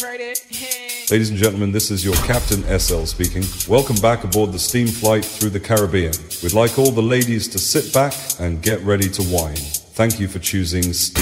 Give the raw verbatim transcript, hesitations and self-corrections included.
Ladies and gentlemen, this is your Captain S L speaking. Welcome back aboard the steam flight through the Caribbean. We'd like all the ladies to sit back and get ready to wine. Thank you for choosing Steam.